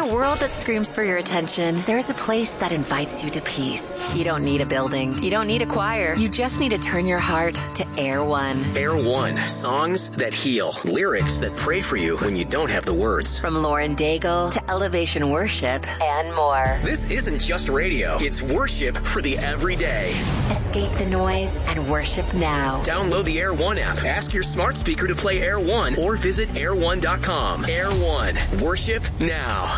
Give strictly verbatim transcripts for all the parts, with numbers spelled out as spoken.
a world that screams for your attention, there's a place that invites you to peace. You don't need a building. You don't need a choir. You just need to turn your heart to Air One. Air One. Songs that heal. Lyrics that pray for you when you don't have the words. From Lauren Daigle to Elevation Worship and more. This isn't just radio. It's worship for the everyday. Escape the noise and worship now. Download the Air One app. Ask your smart speaker to play Air One or visit air one dot com. Air One. Worship now.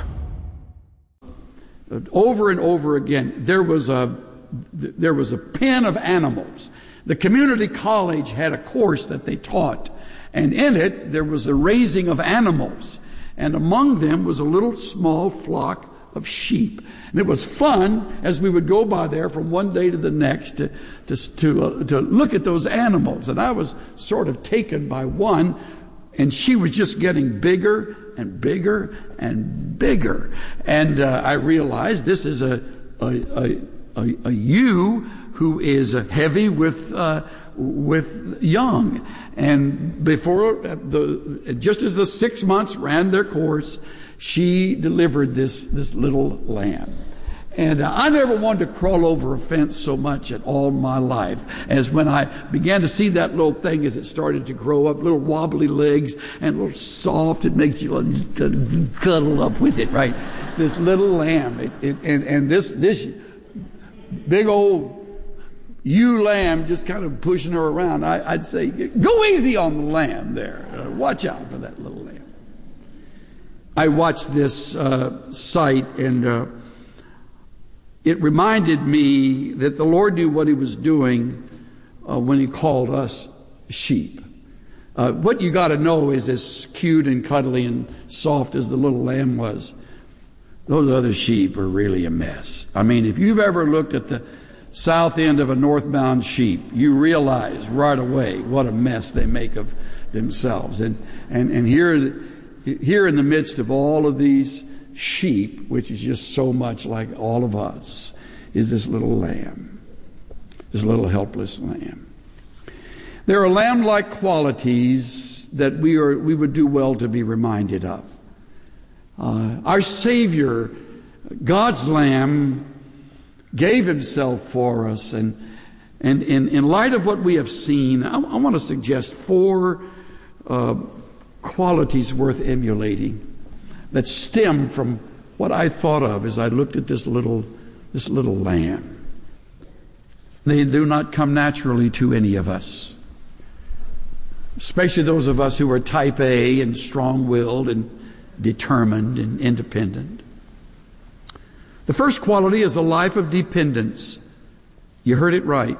Over and over again, there was a there was a pen of animals. The community college had a course that they taught, and in it there was the raising of animals, and among them was a little small flock of sheep. And it was fun as we would go by there from one day to the next to to to, uh, to look at those animals. And I was sort of taken by one, and she was just getting bigger and bigger and bigger. And uh, I realized this is a a a, a, a ewe who is heavy with uh, with young. And before the just as the six months ran their course, she delivered this this little lamb. And uh, I never wanted to crawl over a fence so much in all my life as when I began to see that little thing as it started to grow up, little wobbly legs and a little soft. It makes you want to cuddle up with it, right? This little lamb. It, it, and, and this, this big old ewe lamb just kind of pushing her around. I, I'd say, go easy on the lamb there. Uh, watch out for that little lamb. I watched this uh, sight and uh, it reminded me that the Lord knew what He was doing uh, when He called us sheep. Uh, what you got to know is, as cute and cuddly and soft as the little lamb was, those other sheep are really a mess. I mean, if you've ever looked at the south end of a northbound sheep, you realize right away what a mess they make of themselves. And and and here, here in the midst of all of these sheep, which is just so much like all of us, is this little lamb, this little helpless lamb. There are lamb-like qualities that we are we would do well to be reminded of. Uh, our Savior, God's Lamb, gave Himself for us, and and in, in light of what we have seen, I, I want to suggest four uh, qualities worth emulating that stem from what I thought of as I looked at this little this little lamb. They do not come naturally to any of us, especially those of us who are type A and strong-willed and determined and independent. The first quality is a life of dependence. You heard it right.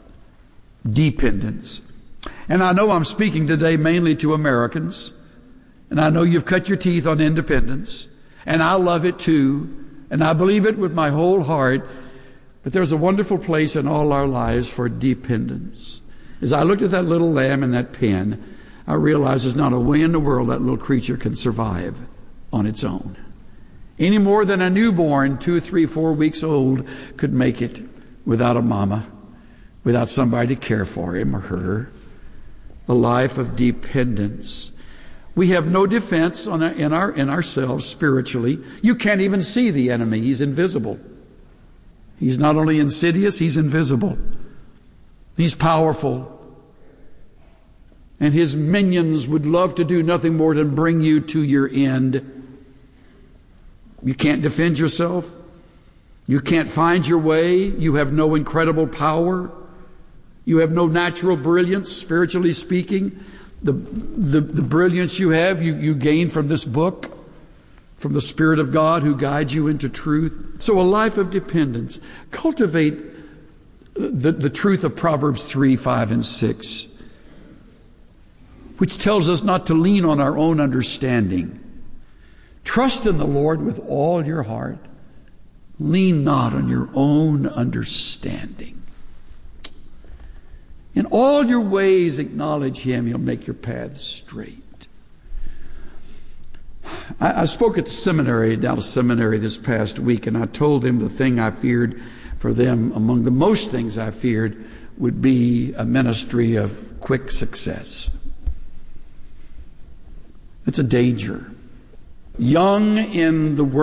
Dependence. And I know I'm speaking today mainly to Americans. And I know you've cut your teeth on independence. And I love it too. And I believe it with my whole heart. But there's a wonderful place in all our lives for dependence. As I looked at that little lamb in that pen, I realized there's not a way in the world that little creature can survive on its own. Any more than a newborn, two, three, four weeks old, could make it without a mama, without somebody to care for him or her. A life of dependence. We have no defense on our, in our in ourselves spiritually. You can't even see the enemy. He's invisible. He's not only insidious, he's invisible. He's powerful. And his minions would love to do nothing more than bring you to your end. You can't defend yourself. You can't find your way. You have no incredible power. You have no natural brilliance, spiritually speaking. The, the, the brilliance you have, you, you gain from this book, from the Spirit of God who guides you into truth. So a life of dependence. Cultivate the, the truth of Proverbs three, five, and six, which tells us not to lean on our own understanding. Trust in the Lord with all your heart. Lean not on your own understanding. In all your ways acknowledge Him. He'll make your paths straight. I, I spoke at the seminary, Dallas Seminary, this past week, and I told them the thing I feared for them, among the most things I feared, would be a ministry of quick success. It's a danger. Young in the world.